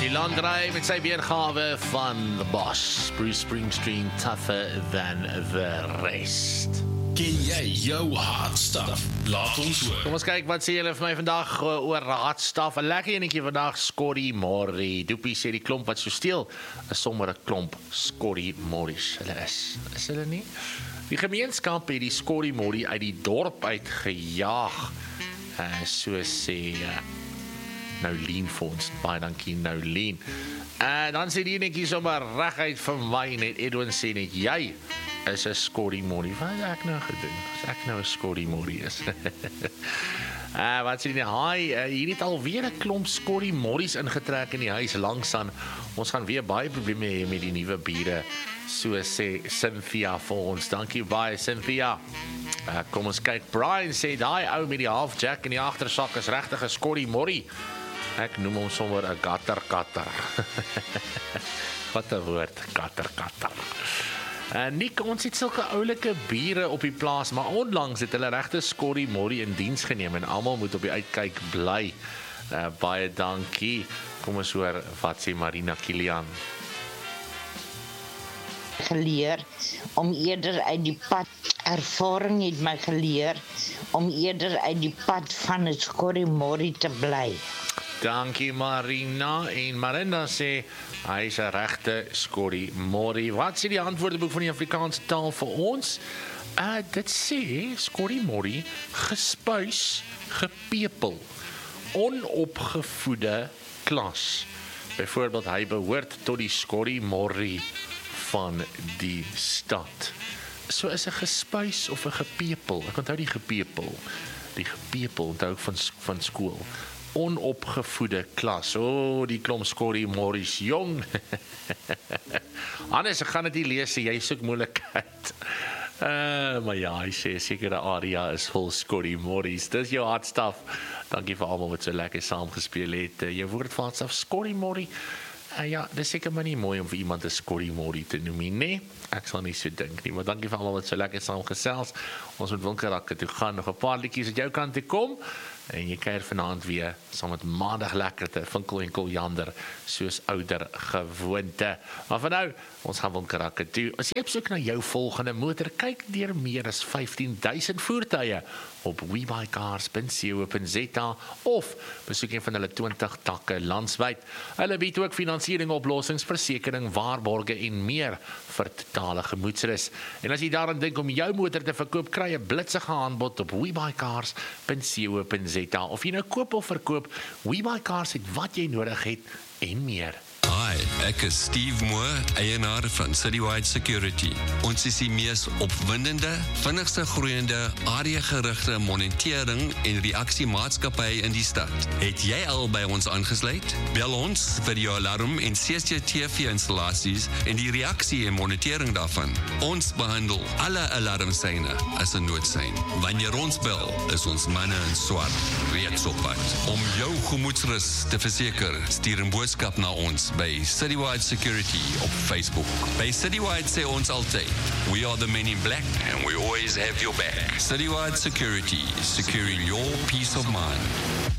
Landry met sy weergawe van The Boss, Bruce Springsteen, Tougher Than The Rest. Ken jy jou hardstuff? Laat ons hoor. Kom ons kyk wat sê julle vir my vandag oor hardstuff. 'n Lekker enetjie vandag, Scotty Morrie. Doopie sê die klomp wat so steel, is sommer 'n klomp Scotty Morries. Hulle is hulle nie? Die gemeenskap het die Scotty Morrie uit die dorp uit gejaag. So sê Noulien vir ons, baie dankie Noulien. Dan sê die netjie sommer reguit vir my net, Edwin sê net, jy is 'n Scotty Morrie. Wat het ek nou gedoen? As ek nou 'n Scotty Morrie is. Wat sê die, hier het alweer 'n klomp Scotty Morries ingetrek in die huis langs aan. Ons gaan weer baie probleme hê met die nuwe bure. So sê Cynthia vir ons. Dankie baie Cynthia. Kom ons kyk. Brian sê, daai ou met die half jack in die agtersak is regtig 'n Scotty Morrie. Ek noem hom sommer 'n gatter. Wat 'n woord, gatter. Nick, ons het sulke oulike bure op die plaas, maar onlangs het hulle regte Scotty Morrie in diens geneem en almal moet op die uitkyk bly. Baie dankie. Kom ons hoor wat sê Marina Kilian. Geleer om eerder uit die pad, ervaring het my geleer om eerder uit die pad van 'n Scotty Morrie te bly. Dankie Marina. En Marina sê hy is 'n regte Scotty Morrie. Wat sê die antwoordeboek van die Afrikaanse taal vir ons? Dit sê Scotty Morrie, gespuis, gepepel, onopgevoede klas. Byvoorbeeld, hy behoort tot die Scotty Morrie van die stad. So is 'n gespuis of 'n gepepel. Ek onthou die gepepel. Die gepepel onthou ek van skool. Onopgevoede klas. Die klomp Scotty Morries jong. Anders ek gaan dit nie lees, jy soek moeilikheid. Maar ja, hy sê sekere area is vol Scotty Morries. Dis jou hardstuff. Dankie vir almal wat so lekker saamgespeel het. Jou woordvaartstaf Scotty Morrie. Ja, dis seker maar nie mooi om vir iemand 'n Scotty Morrie te noem nie, nee? Ek sal nie so dink nie, maar dankie vir almal wat so lekker saamgesels. Ons moet Winkelrakke toe gaan, nog 'n paar liedjies uit jou kant toe kom. En jy kuier vanaand weer saam met maandag lekkerte, Vinkel en Koljander, soos ouder gewoonte. Maar vir nou, ons gaan Winkelrakke toe. As jy op soek na jou volgende motor, kyk deur meer as 15,000 voertuie op webuycars.co.za of besoek een van hulle 20 takke landwyd. Hulle bied ook finansiering, oplossings, versekering, waarborge en meer vir totale gemoedsrus. En as jy daaraan dink om jou motor te verkoop, kry jy 'n blitsige aanbod op webuycars.co.za. Of jy nou koop of verkoop, WeBuyCars het wat jy nodig het en meer. Hi, ek is Steve Moore, eienaar van Citywide Security. Ons is die mees opwindende, vinnigste groeiende, area-gerigte monitering en reaksiemaatskappy in die stad. Het jy al by ons aangesluit? Bel ons vir jou alarm en CCTV-installasies en die reaksie en monitering daarvan. Ons behandel alle alarmsyne as 'n noodsein. Wanneer ons bel, is ons manne in swart reeds op pad. Om jou gemoedsrus te verseker, stuur 'n boodskap na ons by Citywide Security op Facebook. By Citywide sê ons altyd, we are the men in black and we always have your back. Citywide Security, securing your peace of mind.